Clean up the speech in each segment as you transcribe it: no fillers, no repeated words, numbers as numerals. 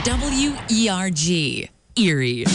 WERG, Erie.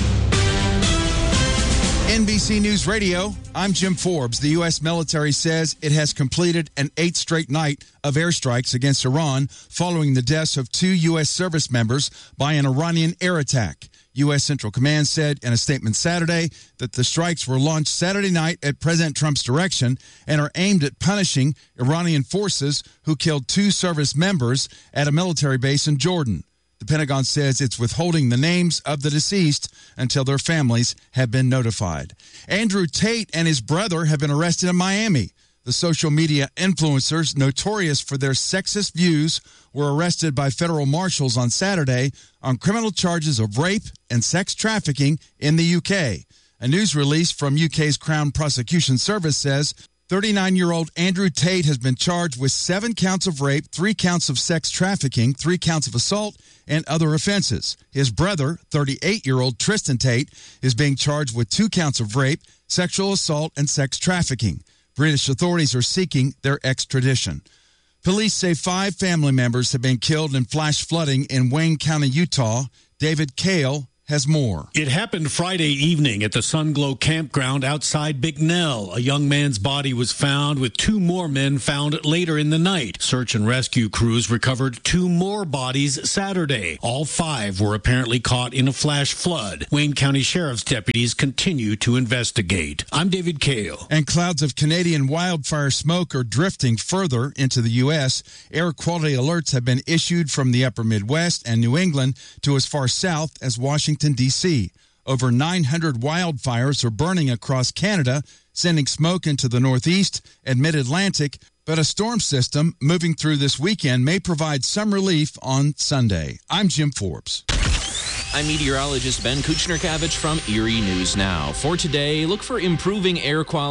NBC News Radio, I'm Jim Forbes. The U.S. military says it has completed an 8th straight night of airstrikes against Iran following the deaths of 2 U.S. service members by an Iranian air attack. U.S. Central Command said in a statement Saturday that the strikes were launched Saturday night at President Trump's direction and are aimed at punishing Iranian forces who killed 2 service members at a military base in Jordan. The Pentagon says it's withholding the names of the deceased until their families have been notified. Andrew Tate and his brother have been arrested in Miami. The social media influencers, notorious for their sexist views, were arrested by federal marshals on Saturday on criminal charges of rape and sex trafficking in the UK. A news release from UK's Crown Prosecution Service says 39-year-old Andrew Tate has been charged with 7 counts of rape, 3 counts of sex trafficking, 3 counts of assault, and other offenses. His brother, 38-year-old Tristan Tate, is being charged with 2 counts of rape, sexual assault, and sex trafficking. British authorities are seeking their extradition. Police say 5 family members have been killed in flash flooding in Wayne County, Utah. David Kale has more. It happened Friday evening at the Sunglow campground outside Bicknell. A young man's body was found with 2 more men found later in the night. Search and rescue crews recovered 2 more bodies Saturday. All 5 were apparently caught in a flash flood. Wayne County Sheriff's deputies continue to investigate. I'm David Kale. And clouds of Canadian wildfire smoke are drifting further into the U.S. Air quality alerts have been issued from the upper Midwest and New England to as far south as Washington, D.C. Over 900 wildfires are burning across Canada, sending smoke into the Northeast and Mid-Atlantic, but a storm system moving through this weekend may provide some relief on Sunday. I'm Jim Forbes. I'm meteorologist Ben Kuchner-Kavich from Erie News Now. For today, look for improving air quality